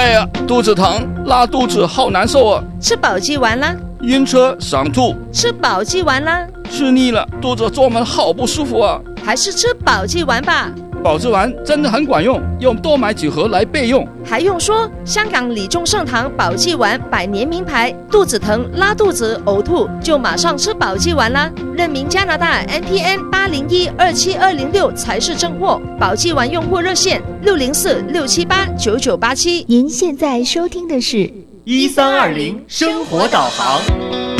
哎呀，肚子疼，拉肚子好难受啊！ 吃保济丸啦。 晕车想吐， 吃保济丸啦。 吃腻了，肚子做梦好不舒服啊！ 还是吃保济丸吧。 保济丸真的很管用，用多买几盒来备用。 还用说，香港李宗盛堂保济丸100年名牌，肚子疼、拉肚子、呕吐就马上吃保济丸啦。认明加拿大 NPN 801-27206才是正货。保济丸用户热线604-678-9987。 您现在收听的是 1320生活导航。